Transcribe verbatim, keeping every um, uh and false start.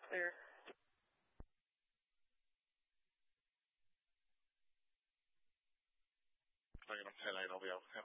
Clear. I'm going to ten eight, I'll be out.